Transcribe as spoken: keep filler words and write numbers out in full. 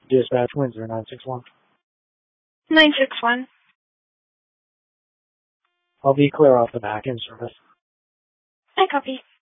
Dispatch Windsor nine six one. nine six one. I'll be clear off the back in service. I copy.